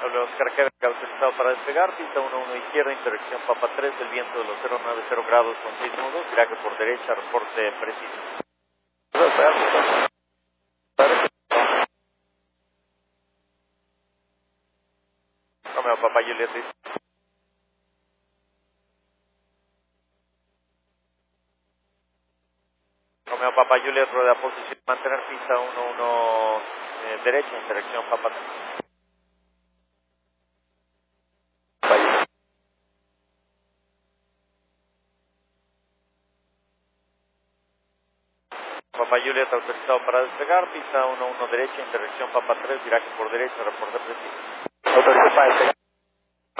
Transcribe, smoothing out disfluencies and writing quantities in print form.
Habla Oscar Quebec, autorizado para despegar, pista 11 izquierda, interacción Papa 3, el viento de los 090 grados con 6 nudos, viraje por derecha, reporte preciso. Romeo Papa Juliet 6. Romeo Papa Juliet, rueda posición, mantener pista 11 derecha, interacción Papa 3. Papa Juliet, autorizado para despegar, pista 11 derecha, interacción Papa 3, viraje por derecha, reporte preciso. Autorizado para despegar.